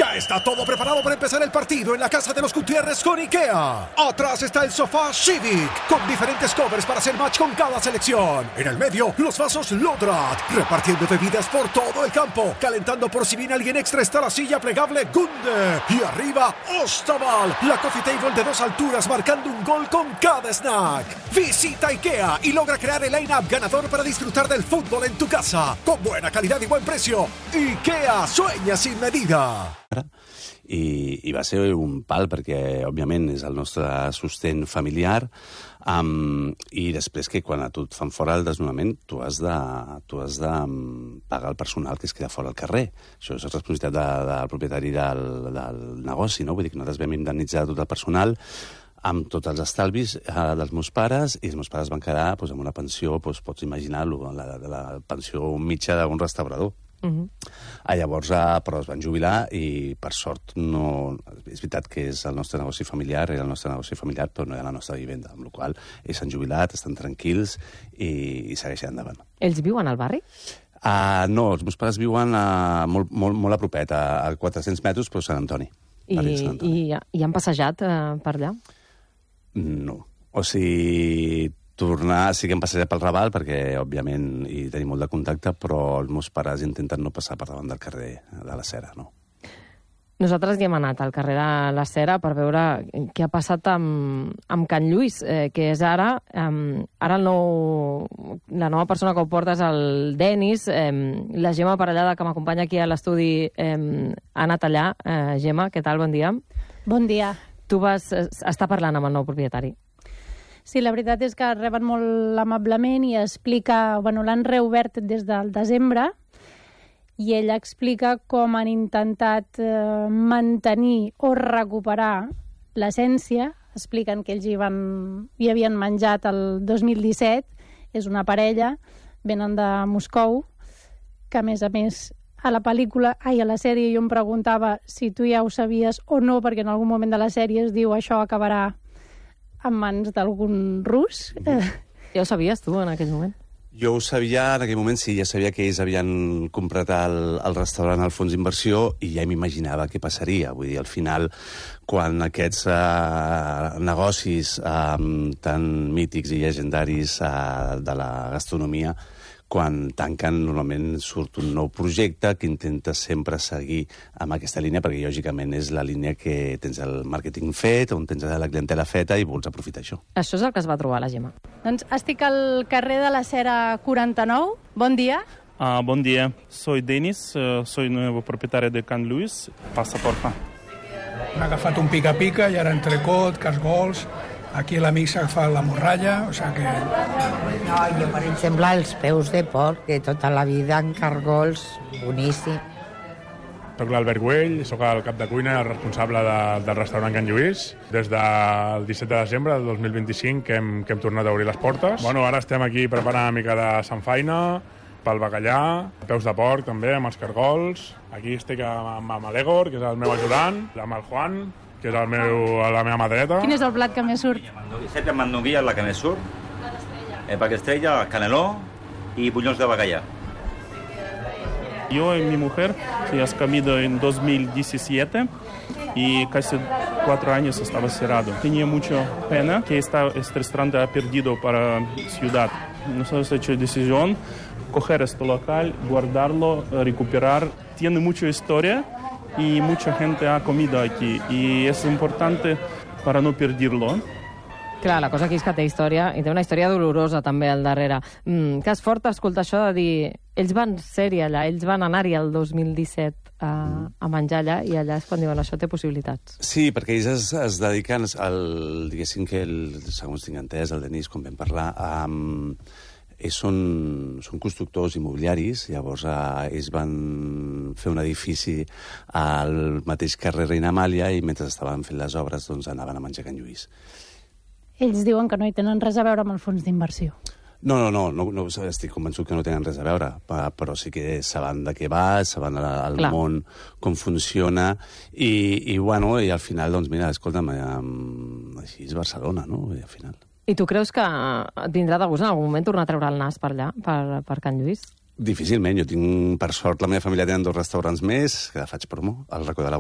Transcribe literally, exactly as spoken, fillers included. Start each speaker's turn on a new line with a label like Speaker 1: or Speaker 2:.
Speaker 1: Ya está todo preparado para empezar el partido en la casa de los Gutiérrez con IKEA. Atrás está el sofá Civic, con diferentes covers para hacer match con cada selección. En el medio, los vasos Lodrat, repartiendo bebidas por todo el campo. Calentando por si viene alguien extra está la silla plegable Gunde. Y arriba, Ostaval, la coffee table de dos alturas marcando un gol con cada snack. Visita IKEA y logra crear el line-up ganador para disfrutar del fútbol en tu casa. Con buena calidad y buen precio. IKEA, sueña sin medida.
Speaker 2: I, i va ser un pal perquè, òbviament, és el nostre sostén familiar, um, i després que quan a tu et fan fora del desnonament tu has de, tu has de um, pagar el personal que es queda fora al carrer. Això és responsabilitat de, del propietari del, del negoci, no? Vull dir que nosaltres vam indemnitzar tot el personal amb tots els estalvis eh, dels meus pares, i els meus pares van quedar doncs, amb una pensió, doncs, pots imaginar-lo, la, la pensió mitja d'un restaurador. Uh-huh. Ah, llavors, ah, però es van jubilar i, per sort, no... És veritat que és el nostre negoci familiar, era el nostre negoci familiar, però no era la nostra vivenda, amb la qual cosa ells s'han jubilat, estan tranquils i, i segueixen endavant.
Speaker 3: Ells viuen al barri?
Speaker 2: Uh, no, els meus pares viuen uh, molt, molt, molt a propet, a, a quatre-cents metres, però Sant Antoni.
Speaker 3: I, Sant Antoni. I, i han passejat uh, per allà?
Speaker 2: No. O sigui... tornar, sí que hem passejat pel Raval, perquè, òbviament, hi tenim molt de contacte, però els meus pares intenten no passar per davant del carrer de la Cera, no?
Speaker 3: Nosaltres hi hem anat al carrer de la Cera per veure què ha passat amb, amb Can Lluís, eh, que és ara... Eh, ara el nou, la nova persona que ho porta és el Denis. Eh, la Gemma Parellada, que m'acompanya aquí a l'estudi, eh, ha anat allà. Eh, Gemma, què tal? Bon dia.
Speaker 4: Bon dia.
Speaker 3: Tu vas estar parlant amb el nou propietari.
Speaker 4: Sí, la veritat és que reben molt amablement i explica... Bueno, l'han reobert des del desembre i ell explica com han intentat eh, mantenir o recuperar l'essència. Expliquen que ells hi, van, hi havien menjat el dos mil disset. És una parella, venen de Moscou, que a més a més a la pel·lícula, ai, a la sèrie jo em preguntava si tu ja ho sabies o no, perquè en algun moment de la sèrie es diu això acabarà en mans d'algun rus.
Speaker 3: Mm-hmm. Ja ho sabies, tu, en aquell moment?
Speaker 2: Jo ho sabia, en aquell moment sí, ja sabia que ells havien comprat el, el restaurant al fons d'inversió i ja m'imaginava què passaria. Vull dir, al final, quan aquests uh, negocis uh, tan mítics i llegendaris uh, de la gastronomia, quan tanquen, normalment surt un nou projecte que intenta sempre seguir amb aquesta línia, perquè lògicament és la línia que tens el màrqueting fet, on tens la clientela feta i vols aprofitar això.
Speaker 3: Això és el que es va trobar la Gemma.
Speaker 4: Doncs estic al carrer de la Cera quaranta-nou. Bon dia.
Speaker 5: Ah, bon dia. Soy Denis, soy nuevo propietario de Can Lluís. Passa, porfa.
Speaker 6: Han agafat un pica-pica i ara entrecot, casgols. Aquí l'amic s'ha agafat la morralla, o sigui que...
Speaker 7: No, jo, per exemple, els peus de porc, que tota la vida en cargols, boníssim.
Speaker 8: Soc l'Albert Güell, soc el cap de cuina i el responsable de, del restaurant Can Lluís. Des del disset de desembre del dos mil vint-i-cinc que hem, que hem tornat a obrir les portes. Bueno, ara estem aquí preparant una mica de samfaina, pel bacallà, peus de porc també, amb els cargols. Aquí estic amb, amb l'Egor, que és el meu ajudant, amb el Juan, que és el meu, la meva mà dreta.
Speaker 4: Quin és el plat que més surt?
Speaker 9: Sempre manduguilla, la que més surt. Plat estrella. El plat estrella, caneló i bullons de bacallà.
Speaker 5: Yo y mi mujer hemos comido en dos mil diecisiete y casi cuatro años estaba cerrado. Tenía mucha pena que esta, este restaurante ha perdido para la ciudad. Nosotros hemos hecho decisión coger este local, guardarlo, recuperar. Tiene mucha historia y mucha gente ha comido aquí y es importante para no perderlo.
Speaker 3: Clar, la cosa aquí és que té història, i té una història dolorosa també al darrere. Mm, que és fort escoltar això de dir... Ells van ser-hi allà, ells van anar-hi el dos mil disset a, a menjar allà, i allà és quan diuen això té possibilitats.
Speaker 2: Sí, perquè ells es, es dediquen al... Diguéssim que, el, segons tinc entès, el Denis, com vam parlar, um, ells són, són constructors immobiliaris, llavors uh, ells van fer un edifici al mateix carrer Reina Amàlia i mentre estaven fent les obres doncs, anaven a menjar Can Lluís.
Speaker 4: Ells diuen que no hi tenen res a veure amb el fons d'inversió.
Speaker 2: No, no, no, no, no, estic convençut que no tenen res a veure, però sí que saben de què va, saben el Clar. món, com funciona, i, i, bueno, i al final, doncs, mira, escolta'm, així és Barcelona, no?, i al final.
Speaker 3: I tu creus que tindrà de gust en algun moment tornar a treure el nas per allà, per, per Can Lluís?
Speaker 2: Difícilment, jo tinc, per sort, la meva família tenen dos restaurants més, que faig promo, al Racó de la